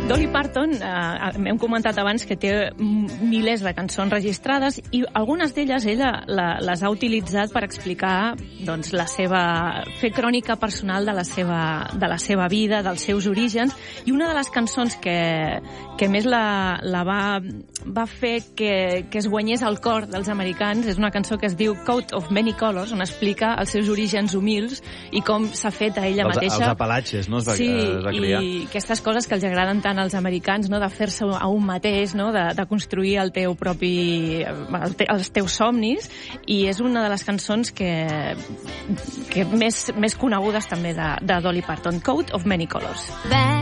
Dolly Parton, hem comentat abans que té milers de cançons registrades i algunes d'elles ella les ha utilitzat per explicar doncs, fer crònica personal de la seva vida, dels seus orígens, i una de les cançons que més la va fer que es guanyés el cor dels americans és una cançó que es diu Coat of Many Colors, on explica els seus orígens humils i com s'ha fet a ella mateixa. Els Apalatxes, no? Es va criar. I aquestes coses que els agraden tant als americans, no? De fer-se a un mateix, no? De construir els teus somnis, i és una de les cançons que més conegudes també de Dolly Parton, Coat of Many Colors.